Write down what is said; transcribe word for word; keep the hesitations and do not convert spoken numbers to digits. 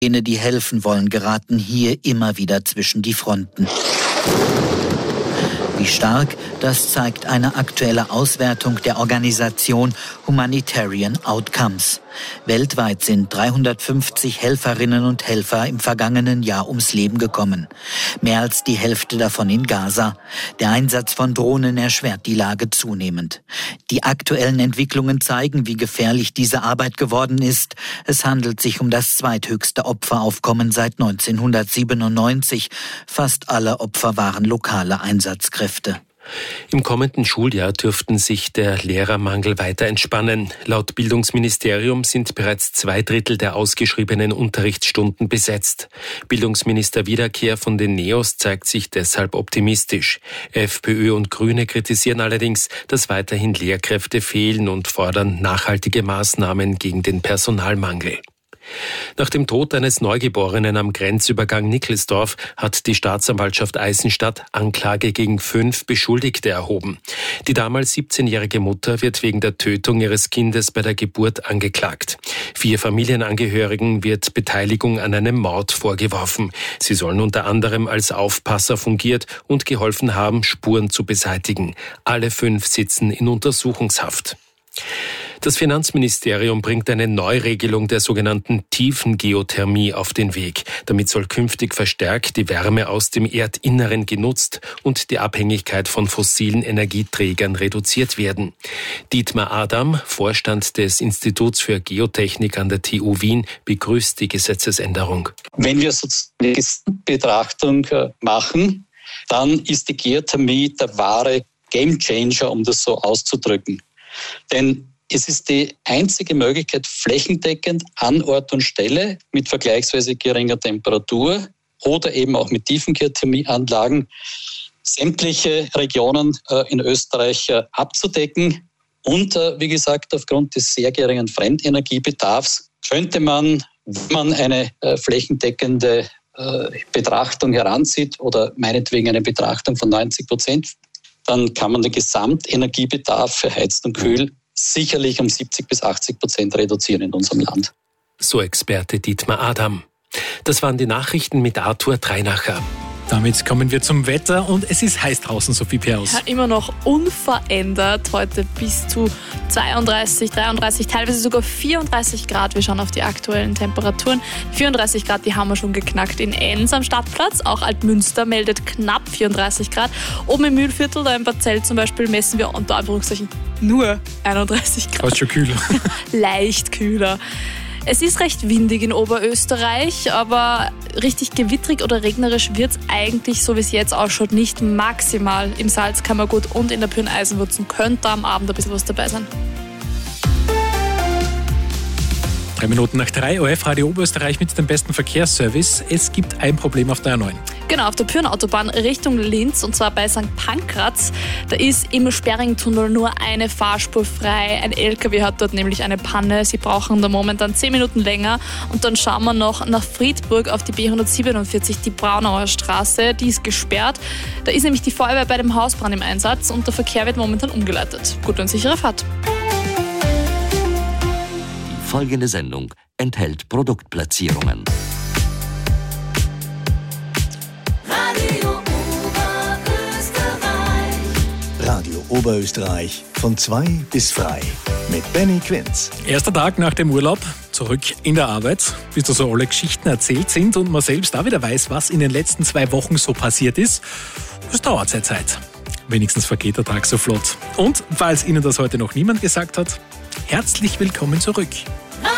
Jene, die helfen wollen, geraten hier immer wieder zwischen die Fronten. Wie stark, das zeigt eine aktuelle Auswertung der Organisation Humanitarian Outcomes. Weltweit sind dreihundertfünfzig Helferinnen und Helfer im vergangenen Jahr ums Leben gekommen. Mehr als die Hälfte davon in Gaza. Der Einsatz von Drohnen erschwert die Lage zunehmend. Die aktuellen Entwicklungen zeigen, wie gefährlich diese Arbeit geworden ist. Es handelt sich um das zweithöchste Opferaufkommen seit neunzehnhundertsiebenundneunzig. Fast alle Opfer waren lokale Einsatzkräfte. Im kommenden Schuljahr dürften sich der Lehrermangel weiter entspannen. Laut Bildungsministerium sind bereits zwei Drittel der ausgeschriebenen Unterrichtsstunden besetzt. Bildungsminister Wiederkehr von den Neos zeigt sich deshalb optimistisch. FPÖ und Grüne kritisieren allerdings, dass weiterhin Lehrkräfte fehlen und fordern nachhaltige Maßnahmen gegen den Personalmangel. Nach dem Tod eines Neugeborenen am Grenzübergang Nickelsdorf hat die Staatsanwaltschaft Eisenstadt Anklage gegen fünf Beschuldigte erhoben. Die damals siebzehnjährige Mutter wird wegen der Tötung ihres Kindes bei der Geburt angeklagt. Vier Familienangehörigen wird Beteiligung an einem Mord vorgeworfen. Sie sollen unter anderem als Aufpasser fungiert und geholfen haben, Spuren zu beseitigen. Alle fünf sitzen in Untersuchungshaft. Das Finanzministerium bringt eine Neuregelung der sogenannten Tiefengeothermie auf den Weg. Damit soll künftig verstärkt die Wärme aus dem Erdinneren genutzt und die Abhängigkeit von fossilen Energieträgern reduziert werden. Dietmar Adam, Vorstand des Instituts für Geotechnik an der T U Wien, begrüßt die Gesetzesänderung. Wenn wir sozusagen eine Betrachtung machen, dann ist die Geothermie der wahre Gamechanger, um das so auszudrücken. Denn es ist die einzige Möglichkeit, flächendeckend an Ort und Stelle mit vergleichsweise geringer Temperatur oder eben auch mit Tiefengeothermieanlagen sämtliche Regionen in Österreich abzudecken. Und wie gesagt, aufgrund des sehr geringen Fremdenergiebedarfs könnte man, wenn man eine flächendeckende Betrachtung heranzieht oder meinetwegen eine Betrachtung von neunzig Prozent, dann kann man den Gesamtenergiebedarf für Heiz und Kühl sicherlich um siebzig bis achtzig Prozent reduzieren in unserem Land. So Experte Dietmar Adam. Das waren die Nachrichten mit Arthur Dreinacher. Damit kommen wir zum Wetter und es ist heiß draußen, Sophie Piaus. Ja, immer noch unverändert. Heute bis zu zweiunddreißig, dreiunddreißig, teilweise sogar vierunddreißig Grad. Wir schauen auf die aktuellen Temperaturen. vierunddreißig Grad, die haben wir schon geknackt in Enns am Stadtplatz. Auch Altmünster meldet knapp vierunddreißig Grad. Oben im Mühlviertel, da in Parzell zum Beispiel, messen wir unter Anführungszeichen nur einunddreißig Grad. Fast schon kühler. Leicht kühler. Es ist recht windig in Oberösterreich, aber richtig gewittrig oder regnerisch wird es eigentlich, so wie es jetzt ausschaut, nicht. Maximal im Salzkammergut und in der Pyren-Eisenwurzen könnte am Abend ein bisschen was dabei sein. Drei Minuten nach drei, O F Radio Oberösterreich mit dem besten Verkehrsservice. Es gibt ein Problem auf der A neun. Genau, auf der Pyrenautobahn Richtung Linz, und zwar bei Sankt Pankraz. Da ist im Sperringtunnel nur eine Fahrspur frei. Ein L K W hat dort nämlich eine Panne. Sie brauchen da momentan zehn Minuten länger. Und dann schauen wir noch nach Friedburg auf die B hundertsiebenundvierzig, die Braunauer Straße. Die ist gesperrt. Da ist nämlich die Feuerwehr bei dem Hausbrand im Einsatz und der Verkehr wird momentan umgeleitet. Gute und sichere Fahrt. Folgende Sendung enthält Produktplatzierungen. Radio Oberösterreich. Radio Oberösterreich von zwei bis frei mit Benny Quinz. Erster Tag nach dem Urlaub, zurück in der Arbeit, bis da so alle Geschichten erzählt sind und man selbst auch wieder weiß, was in den letzten zwei Wochen so passiert ist. Das dauert seine Zeit. Wenigstens vergeht der Tag so flott. Und falls Ihnen das heute noch niemand gesagt hat, herzlich willkommen zurück.